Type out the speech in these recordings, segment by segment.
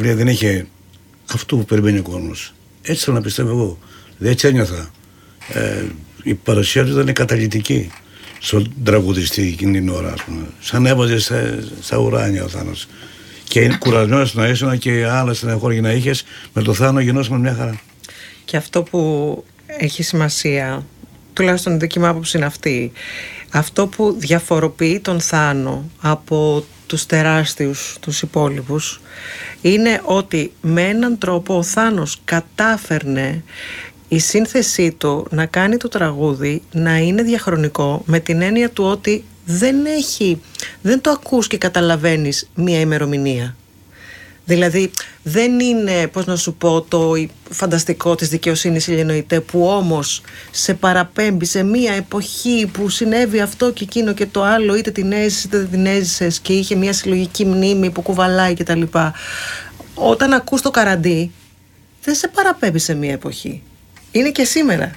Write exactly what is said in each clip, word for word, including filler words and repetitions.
Ηρακλεία δεν είχε αυτό που περιμένει ο κόσμος. Έτσι θέλω να πιστεύω εγώ. Δηλαδή έτσι ένιωθα. Ε, η παρουσία του ήταν καταλυτική στον τραγουδιστή εκείνη την ώρα, ας πούμε. Σαν έβαζε στα, στα ουράνια ο Θάνος. Και κουρασμένος να ήσουν και άλλα στεναχώρια να είχες, με το Θάνο γινώσαμε μια χαρά. Και αυτό που έχει σημασία, τουλάχιστον η δική μου άποψη είναι αυτή, αυτό που διαφοροποιεί τον Θάνο από τους τεράστιους, τους υπόλοιπους, είναι ότι με έναν τρόπο ο Θάνος κατάφερνε η σύνθεσή του να κάνει το τραγούδι να είναι διαχρονικό, με την έννοια του ότι δεν έχει, δεν το ακούς και καταλαβαίνεις μία ημερομηνία. Δηλαδή δεν είναι, πώς να σου πω, το φανταστικό της δικαιοσύνης ηλιενοητέ, που όμως σε παραπέμπει σε μία εποχή που συνέβη αυτό και εκείνο και το άλλο, είτε την έζησες είτε δεν την έζησες, και είχε μία συλλογική μνήμη που κουβαλάει κτλ. Όταν ακούς το Καραντί, δεν σε παραπέμπει σε μία εποχή. Είναι και σήμερα.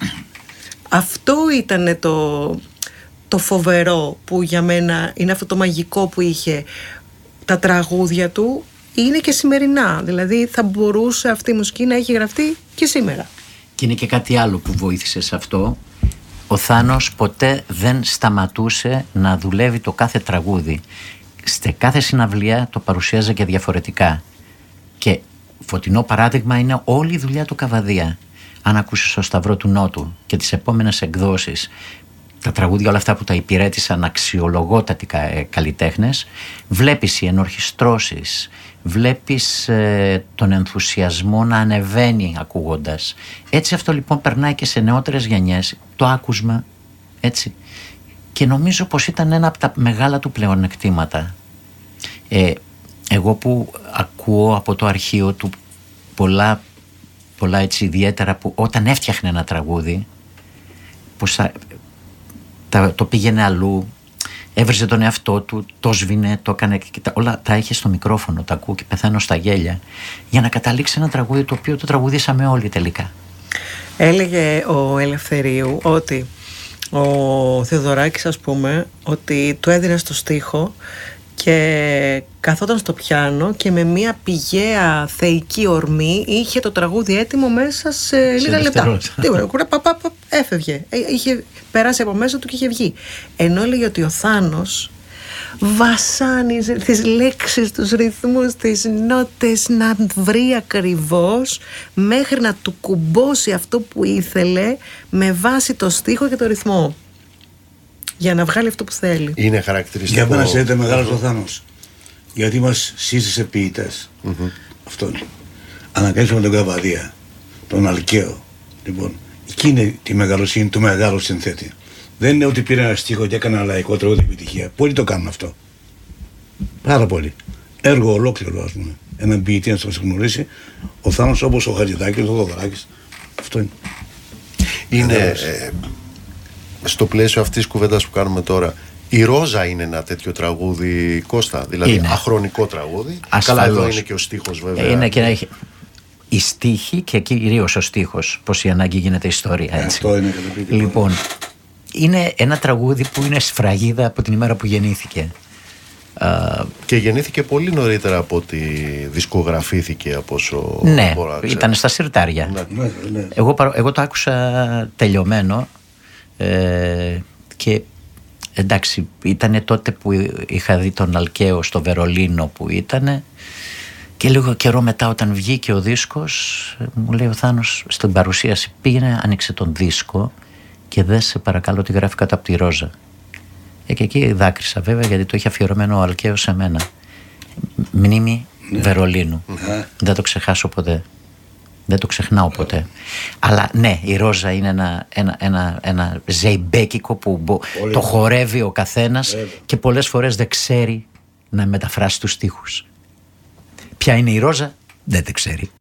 Αυτό ήταν το, το φοβερό που για μένα είναι αυτό το μαγικό που είχε. Τα τραγούδια του είναι και σημερινά. Δηλαδή θα μπορούσε αυτή η μουσική να έχει γραφτεί και σήμερα. Και είναι και κάτι άλλο που βοήθησε σε αυτό. Ο Θάνος ποτέ δεν σταματούσε να δουλεύει το κάθε τραγούδι. Σε κάθε συναυλία το παρουσίαζε και διαφορετικά. Και φωτεινό παράδειγμα είναι όλη η δουλειά του Καβαδία. Αν ακούσεις το Σταυρό του Νότου και τις επόμενες εκδόσεις, τα τραγούδια όλα αυτά που τα υπηρέτησαν αξιολογότατοι καλλιτέχνες, βλέπεις οι ενορχιστρώσεις, βλέπεις ε, τον ενθουσιασμό να ανεβαίνει ακούγοντας. Έτσι αυτό λοιπόν περνάει και σε νεότερες γενιές, το άκουσμα, έτσι. Και νομίζω πως ήταν ένα από τα μεγάλα του πλεονεκτήματα. Ε, εγώ που ακούω από το αρχείο του πολλά, πολλά έτσι ιδιαίτερα, που όταν έφτιαχνε ένα τραγούδι, πως θα, τα, το πήγαινε αλλού, έβριζε τον εαυτό του, το σβήνε, το έκανε και τα, όλα τα είχε στο μικρόφωνο, τα ακούω και πεθαίνω στα γέλια, για να καταλήξει ένα τραγούδι το οποίο το τραγουδήσαμε όλοι τελικά. Έλεγε ο Ελευθερίου ότι ο Θεοδωράκης, ας πούμε, ότι του έδινε στο στίχο και καθόταν στο πιάνο και με μια πηγαία θεϊκή ορμή είχε το τραγούδι έτοιμο μέσα σε λίγα λεπτά. Έφευγε. Είχε περάσει από μέσα του και είχε βγει. Ενώ έλεγε ότι ο Θάνος βασάνιζε τις λέξεις, τους ρυθμούς, τις νότες, να βρει ακριβώς μέχρι να του κουμπώσει αυτό που ήθελε με βάση το στίχο και το ρυθμό, για να βγάλει αυτό που θέλει. Είναι χαρακτηριστικό. Για μένα ήταν μεγάλος ο Θάνος, γιατί μας σύστησε ποιητές. Mm-hmm. Αυτό είναι. Ανακαλύψαμε τον Καβαδία, τον Αλκαίο. Λοιπόν, εκεί είναι τη μεγαλοσύνη του μεγάλου συνθέτη. Δεν είναι ότι πήρε ένα στίχο και έκανε ένα λαϊκό τραγούδι επιτυχία. Πολλοί το κάνουν αυτό. Πάρα πολύ. Έργο ολόκληρο, ας πούμε. Έναν ποιητή να τον γνωρίσει. Ο Θάνος, όπως ο Χατζηδάκης, ο Θοδωράκης. Αυτό είναι. Είναι ε, στο πλαίσιο αυτής της κουβέντας που κάνουμε τώρα. Η Ρόζα είναι ένα τέτοιο τραγούδι, Κώστα. Δηλαδή είναι αχρονικό τραγούδι. Ασφαλώς. Καλά, εδώ είναι και ο στίχος, βέβαια. Είναι και έχει... η στίχη και κυρίως ο στίχος. Πως η ανάγκη γίνεται ιστορία. Έτσι. Αυτό είναι καταπληκτικό. Λοιπόν, είναι ένα τραγούδι που είναι σφραγίδα από την ημέρα που γεννήθηκε. Και γεννήθηκε πολύ νωρίτερα από ότι δισκογραφήθηκε, από όσο ναι, μπορώ να ξέρω. Ήταν στα συρτάρια. Ναι, ναι. Εγώ, εγώ το άκουσα τελειωμένο ε, και εντάξει, ήταν τότε που είχα δει τον Αλκαίο στο Βερολίνο που ήταν, και λίγο καιρό μετά όταν βγήκε ο δίσκος μου λέει ο Θάνος στην παρουσίαση, πήγαινε, άνοιξε τον δίσκο και δες σε παρακαλώ τι γράφει κάτω από τη Ρόζα. Ε, και εκεί δάκρυσα βέβαια, γιατί το είχε αφιερωμένο ο Αλκαίος σε μένα. Μνήμη ναι. Βερολίνου. Ναι. Δεν το ξεχάσω ποτέ. Δεν το ξεχνάω ποτέ. Ναι. Αλλά ναι, η Ρόζα είναι ένα, ένα, ένα, ένα ζεϊμπέκικο που Πολύ το χορεύει ο καθένας ναι. και πολλές φορές δεν ξέρει να μεταφράσει τους στίχους. Ποια είναι η Ρόζα, δεν την ξέρει.